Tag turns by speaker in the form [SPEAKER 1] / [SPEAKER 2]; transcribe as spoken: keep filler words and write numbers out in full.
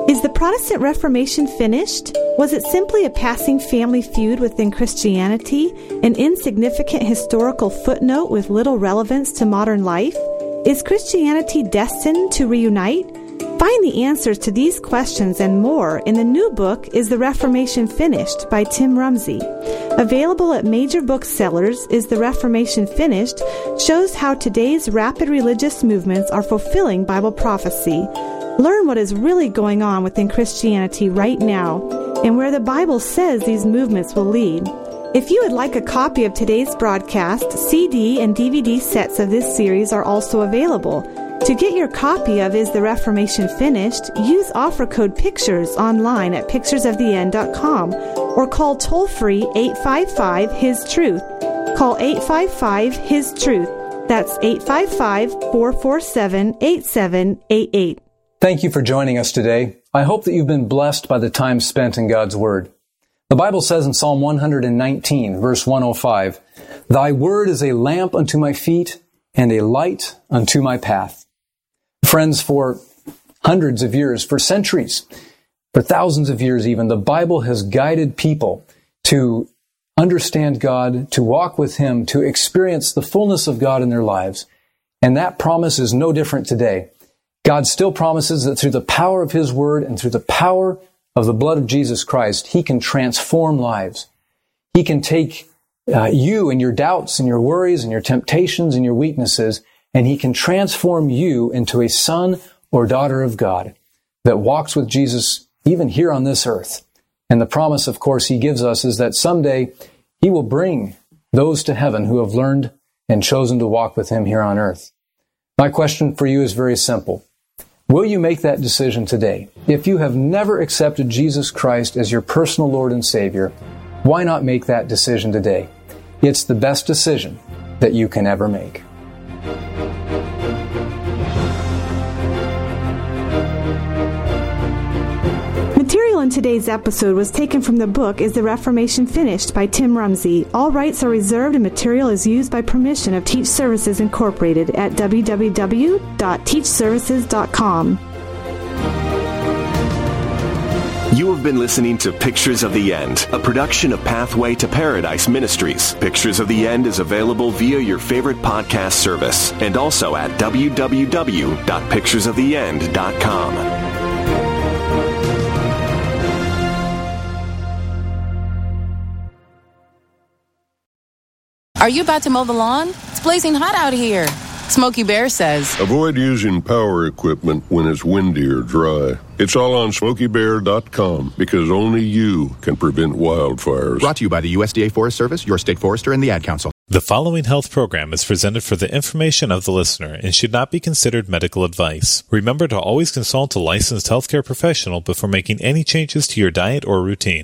[SPEAKER 1] Is the Protestant Reformation finished? Was it simply a passing family feud within Christianity, an insignificant historical footnote with little relevance to modern life? Is Christianity destined to reunite? Find the answers to these questions and more in the new book, Is the Reformation Finished? By Tim Rumsey. Available at major booksellers, Is the Reformation Finished? Shows how today's rapid religious movements are fulfilling Bible prophecy. Learn what is really going on within Christianity right now and where the Bible says these movements will lead. If you would like a copy of today's broadcast, C D and D V D sets of this series are also available. To get your copy of Is the Reformation Finished? Use offer code PICTURES online at pictures of the end dot com or call toll-free eight five five, H I S Truth. Call eight five five, H I S Truth. That's eight five five, four four seven, eight seven eight eight.
[SPEAKER 2] Thank you for joining us today. I hope that you've been blessed by the time spent in God's Word. The Bible says in Psalm one nineteen, verse one oh five, Thy word is a lamp unto my feet and a light unto my path. Friends, for hundreds of years, for centuries, for thousands of years even, the Bible has guided people to understand God, to walk with Him, to experience the fullness of God in their lives. And that promise is no different today. God still promises that through the power of His Word and through the power of the blood of Jesus Christ, He can transform lives. He can take uh, you and your doubts and your worries and your temptations and your weaknesses, and He can transform you into a son or daughter of God that walks with Jesus even here on this earth. And the promise, of course, He gives us is that someday He will bring those to heaven who have learned and chosen to walk with Him here on earth. My question for you is very simple. Will you make that decision today? If you have never accepted Jesus Christ as your personal Lord and Savior, why not make that decision today? It's the best decision that you can ever make.
[SPEAKER 1] Material in today's episode was taken from the book Is the Reformation Finished? By Tim Rumsey. All rights are reserved and material is used by permission of Teach Services Incorporated at w w w dot teach services dot com.
[SPEAKER 3] You have been listening to Pictures of the End, a production of Pathway to Paradise Ministries. Pictures of the End is available via your favorite podcast service and also at w w w dot pictures of the end dot com.
[SPEAKER 4] Are you about to mow the lawn? It's blazing hot out here. Smokey Bear says,
[SPEAKER 5] avoid using power equipment when it's windy or dry. It's all on smokey bear dot com because only you can prevent wildfires.
[SPEAKER 6] Brought to you by the U S D A Forest Service, your state forester, and the Ad Council.
[SPEAKER 7] The following health program is presented for the information of the listener and should not be considered medical advice. Remember to always consult a licensed healthcare professional before making any changes to your diet or routine.